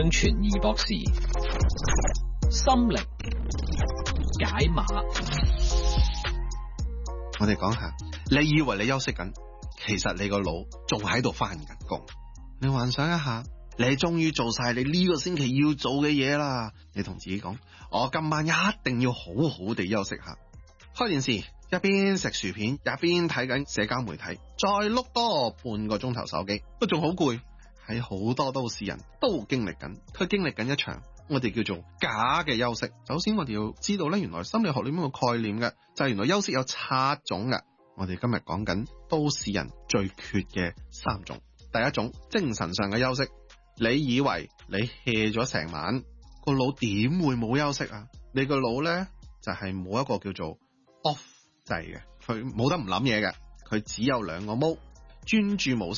傳義博士心靈解碼。 我哋講下，你以為你休息緊，其實你個腦仲喺度返緊工。你幻想一下，你終於做晒你呢個星期要做嘅嘢啦，你同自己講，我今晚一定要好好地休息下。開電視，一邊食薯片，一邊睇緊社交媒體，再碌多半個鐘頭手機，都仲好攰。喺好多都市人都經歷緊，佢經歷緊一場我哋叫做假嘅休息。首先我哋要知道咧，原來心理學裏面個概念嘅就係原來休息有7種嘅。我哋今日講緊都市人最缺嘅3種。第一種，精神上嘅休息。你以為你 hea 咗成晚，個腦點會冇休息啊？你個腦咧就係冇一個叫做 off 掣嘅，佢冇得唔諗嘢嘅，佢只有2個模，專注模式